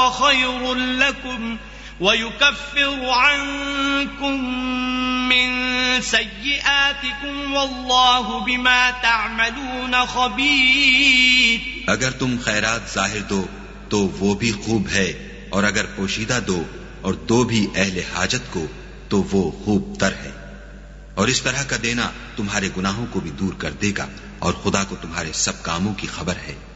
वहुव खैरुल लकुम वयुकफ्फिरु अन्कुम मिन सय्यिआतिकुम वल्लाहु बिमा तअमलून खबीर। अगर तुम खैरात जाहिर दो तो वो भी खूब है, और अगर पोशीदा दो और दो भी अहले हाजत को तो वो खूब तर है। और इस तरह का देना तुम्हारे गुनाहों को भी दूर कर देगा, और खुदा को तुम्हारे सब कामों की खबर है।